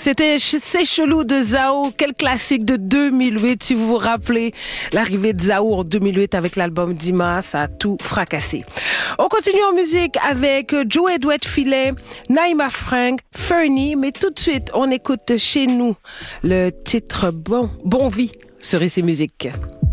C'était C'est chelou de Zao, quel classique de 2008. Si vous vous rappelez l'arrivée de Zao en 2008 avec l'album Dima, ça a tout fracassé. On continue en musique avec Joey Duet Filet, Naïma Frank, Fernie, mais tout de suite, on écoute chez nous le titre Bon Vie sur ici Musique.